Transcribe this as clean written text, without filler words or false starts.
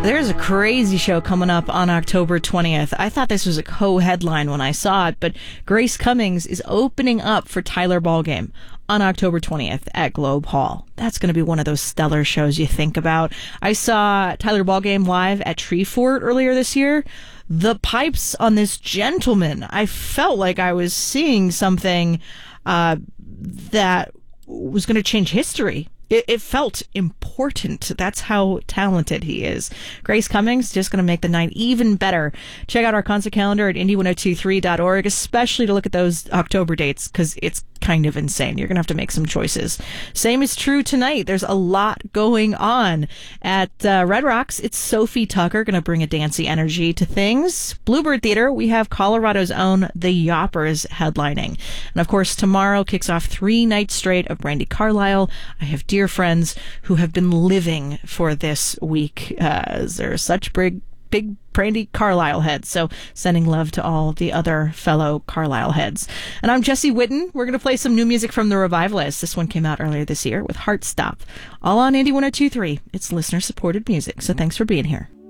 There's a crazy show coming up on October 20th. I thought this was a co-headline when I saw it, but Grace Cummings is opening up for Tyler Ballgame on October 20th at Globe Hall. That's going to be one of those stellar shows you think about. I saw Tyler Ballgame live at Treefort earlier this year. The pipes on this gentleman, I felt like I was seeing something that was going to change history. It felt important. That's how talented he is. Grace Cummings just going to make the night even better. Check out our concert calendar at indie1023.org, especially to look at those October dates, because it's kind of insane. You're going to have to make some choices. Same is true tonight. There's a lot going on. At Red Rocks, it's Sophie Tucker going to bring a dancey energy to things. Bluebird Theater, we have Colorado's own The Yoppers headlining. And of course, tomorrow kicks off 3 nights straight of Brandi Carlile. I have dear friends who have been living for this week. They're such big Brandi Carlile heads. So sending love to all the other fellow Carlile heads. And I'm Jesse Whitten. We're going to play some new music from the Revivalists. This one came out earlier this year with Heart Stop. All on Indie 102.3. It's listener supported music. So thanks for being here.